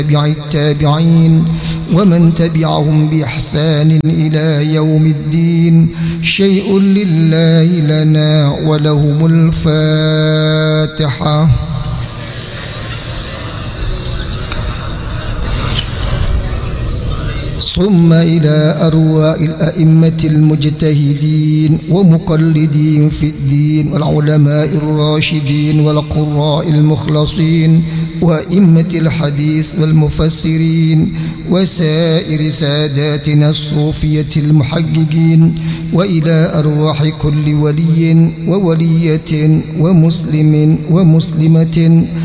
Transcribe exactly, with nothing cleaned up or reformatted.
تابع التابعين ومن تبعهم بإحسان إلى يوم الدين. شيء لله لنا ولهم الفاتحة. ثم إلى أرواح الأئمة المجتهدين ومقلدين في الدين والعلماء الراشدين والقراء المخلصين وأئمة الحديث والمفسرين وسائر ساداتنا الصوفية المحققين، وإلى أرواح كل ولي وولية ومسلم ومسلمة